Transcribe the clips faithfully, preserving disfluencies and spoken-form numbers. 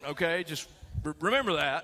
okay? Just r- remember that.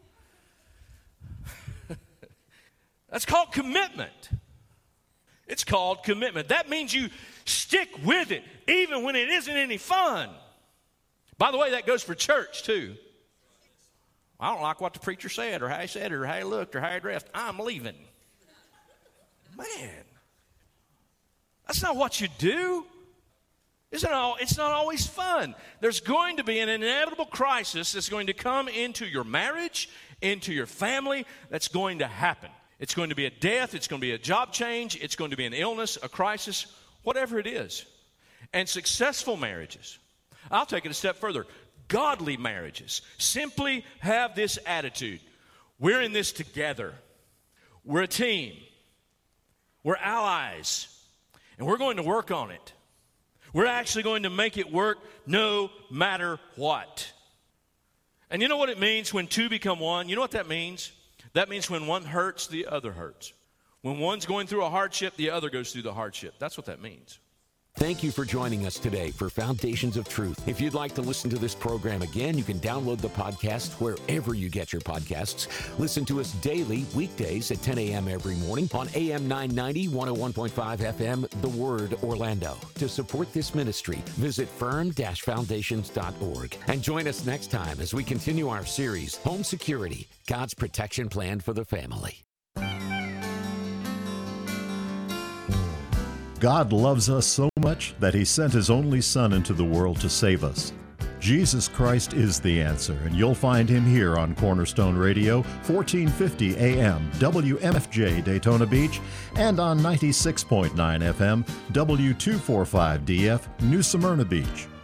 That's called commitment. It's called commitment. That means you stick with it, even when it isn't any fun. By the way, that goes for church, too. I don't like what the preacher said, or how he said it, or how he looked, or how he dressed. I'm leaving. Man, that's not what you do. Isn't it? It's not always fun. There's going to be an inevitable crisis that's going to come into your marriage, into your family, that's going to happen. It's going to be a death. It's going to be a job change. It's going to be an illness, a crisis, whatever it is. And successful marriages, I'll take it a step further. Godly marriages simply have this attitude. We're in this together. We're a team. We're allies. And we're going to work on it. We're actually going to make it work no matter what. And you know what it means when two become one? You know what that means? That means when one hurts, the other hurts. When one's going through a hardship, the other goes through the hardship. That's what that means. Thank you for joining us today for Foundations of Truth. If you'd like to listen to this program again, you can download the podcast wherever you get your podcasts. Listen to us daily, weekdays at ten a.m. every morning on A M nine ninety, one oh one point five F M, The Word, Orlando. To support this ministry, visit firm dash foundations dot org. And join us next time as we continue our series, Home Security, God's Protection Plan for the Family. God loves us so much that he sent his only Son into the world to save us. Jesus Christ is the answer, and you'll find him here on Cornerstone Radio, fourteen fifty A M, W M F J Daytona Beach, and on ninety-six point nine F M, W two forty-five D F, New Smyrna Beach.